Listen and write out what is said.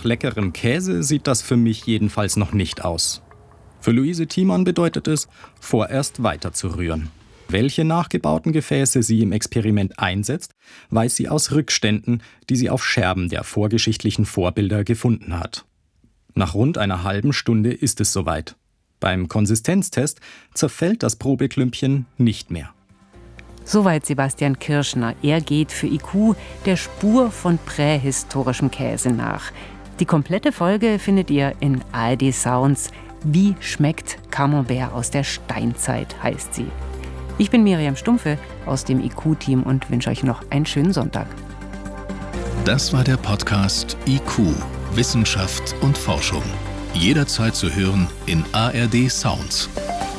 nach leckerem Käse sieht das für mich jedenfalls noch nicht aus. Für Luise Thiemann bedeutet es, vorerst weiterzurühren. Welche nachgebauten Gefäße sie im Experiment einsetzt, weiß sie aus Rückständen, die sie auf Scherben der vorgeschichtlichen Vorbilder gefunden hat. Nach rund einer halben Stunde ist es soweit. Beim Konsistenztest zerfällt das Probeklümpchen nicht mehr. Soweit Sebastian Kirschner. Er geht für IQ der Spur von prähistorischem Käse nach. Die komplette Folge findet ihr in ARD Sounds. Wie schmeckt Camembert aus der Steinzeit, heißt sie. Ich bin Miriam Stumpfe aus dem IQ-Team und wünsche euch noch einen schönen Sonntag. Das war der Podcast IQ, Wissenschaft und Forschung. Jederzeit zu hören in ARD Sounds.